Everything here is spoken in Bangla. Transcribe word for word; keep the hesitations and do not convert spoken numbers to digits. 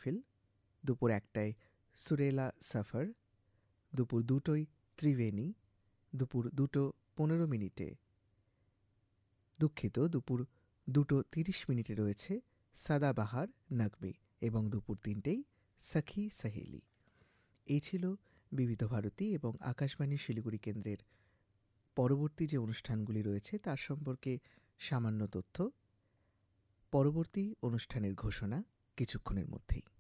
মাহফিল, দুপুর একটায় সুরেলা সফর, দুপুর দুটোয় ত্রিবেণী, দুপুর দুটো পনেরো মিনিটে দুঃখিত দুপুর দুটো তিরিশ মিনিটে রয়েছে সাদাবাহার নগমে এবং দুপুর তিনটেই সখী সহেলি। এই ছিল বিবিধ ভারতী এবং আকাশবাণী শিলিগুড়ি কেন্দ্রের পরবর্তী যে অনুষ্ঠানগুলি রয়েছে তার সম্পর্কে সামান্য তথ্য। পরবর্তী অনুষ্ঠানের ঘোষণা কিছুক্ষণের মধ্যেই।